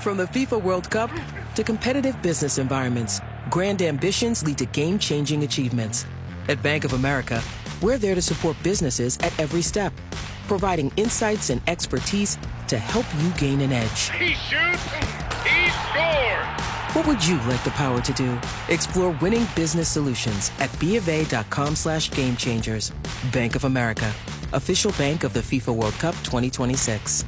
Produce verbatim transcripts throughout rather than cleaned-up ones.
From the FIFA World Cup to competitive business environments, grand ambitions lead to game-changing achievements. At Bank of America, we're there to support businesses at every step, providing insights and expertise to help you gain an edge. He shoots, he scores! What would you like the power to do? Explore winning business solutions at BofA.com slash game changers. Bank of America, official bank of the FIFA World Cup twenty twenty-six.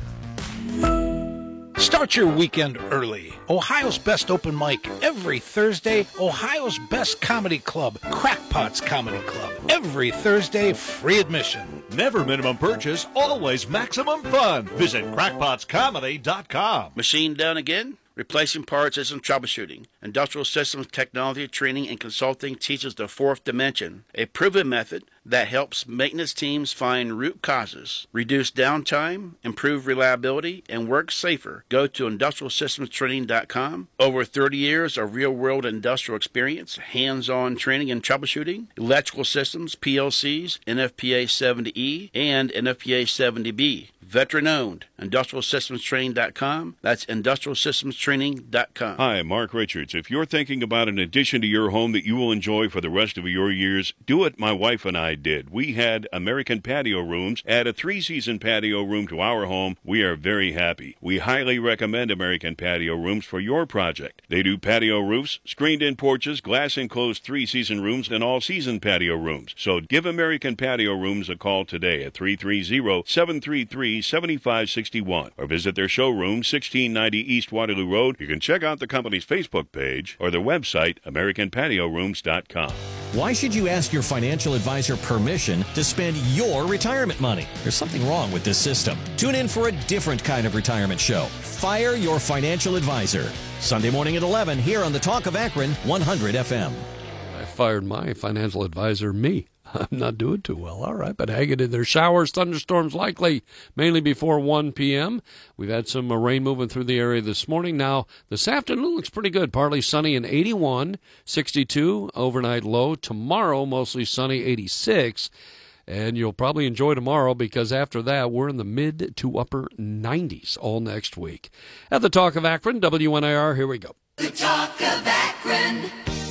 Start your weekend early. Ohio's Best Open Mic every Thursday. Ohio's Best Comedy Club, Crackpots Comedy Club. Every Thursday, free admission. Never minimum purchase, always maximum fun. Visit crackpots comedy dot com. Machine done again? Replacing parts isn't troubleshooting. Industrial Systems Technology Training and Consulting teaches the fourth dimension, a proven method that helps maintenance teams find root causes, reduce downtime, improve reliability, and work safer. Go to industrial systems training dot com. Over thirty years of real-world industrial experience, hands-on training and troubleshooting, electrical systems, P L Cs, N F P A seventy E, and N F P A seventy B. Veteran-owned. industrial systems training dot com. That's industrial systems training dot com. Hi, Mark Richards. If you're thinking about an addition to your home that you will enjoy for the rest of your years, do it my wife and I did. We had American Patio Rooms, add a three-season patio room to our home. We are very happy. We highly recommend American Patio Rooms for your project. They do patio roofs, screened-in porches, glass-enclosed three-season rooms, and all-season patio rooms. So give American Patio Rooms a call today at three three zero, seven three three, seven five six one or visit their showroom, sixteen ninety East Waterloo Road. You can check out the company's Facebook page or their website, american patio rooms dot com. Why should you ask your financial advisor permission to spend your retirement money? There's something wrong with this system. Tune in for a different kind of retirement show. Fire Your Financial Advisor. Sunday morning at eleven here on the Talk of Akron, one hundred F M. I fired my financial advisor, me. I'm not doing too well. All right, but hang it in there. Showers, thunderstorms likely, mainly before one p.m. We've had some uh, rain moving through the area this morning. Now, this afternoon looks pretty good. Partly sunny and eighty-one, sixty-two, overnight low. Tomorrow, mostly sunny, eighty-six. And you'll probably enjoy tomorrow because after that, we're in the mid to upper nineties all next week. At the Talk of Akron, W N I R, here we go. The Talk of Akron.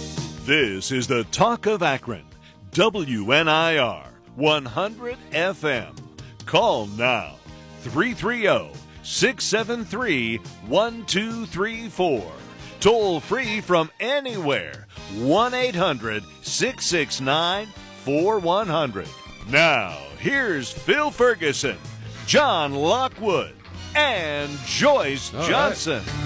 This is the Talk of Akron. W N I R, one hundred F M. Call now, three three zero, six seven three, one two three four. Toll free from anywhere, one eight hundred, six six nine, four one zero zero. Now, here's Phil Ferguson, John Lockwood, and Joyce All Johnson. Right.